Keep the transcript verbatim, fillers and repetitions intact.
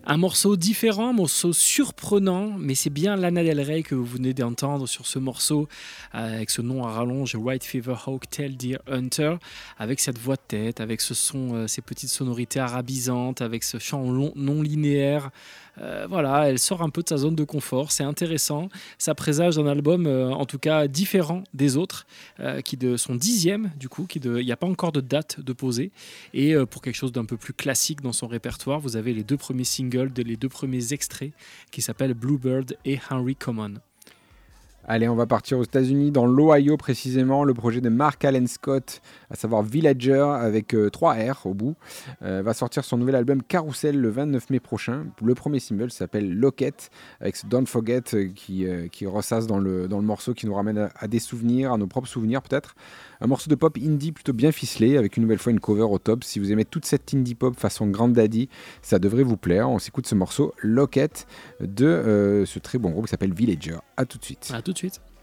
Un morceau différent, un morceau surprenant, mais c'est bien Lana Del Rey que vous venez d'entendre sur ce morceau euh, avec ce nom à rallonge, White Fever Hawk Tail Deer Hunter, avec cette voix de tête, avec ce son, euh, ces petites sonorités arabisantes, avec ce chant long, non linéaire. Euh, voilà, elle sort un peu de sa zone de confort, c'est intéressant. Ça présage d'un album, euh, en tout cas différent des autres, euh, qui de son dixième du coup, qui de, il n'y a pas encore de date de posée. Et euh, pour quelque chose d'un peu plus classique dans son répertoire, vous avez les deux premiers singles, de, les deux premiers extraits, qui s'appellent Bluebird et Henry Common. Allez, on va partir aux États-Unis, dans l'Ohio précisément. Le projet de Mark Allen Scott, à savoir Villager, avec euh, trois R au bout, euh, va sortir son nouvel album Carousel le vingt-neuf mai prochain. Le premier single s'appelle Locket, avec ce Don't Forget euh, qui, euh, qui ressasse dans le, dans le morceau, qui nous ramène à, à des souvenirs, à nos propres souvenirs peut-être. Un morceau de pop indie plutôt bien ficelé, avec une nouvelle fois une cover au top. Si vous aimez toute cette indie pop façon Grandaddy, ça devrait vous plaire. On s'écoute ce morceau Locket de euh, ce très bon groupe qui s'appelle Villager. A tout de suite. À tout de suite.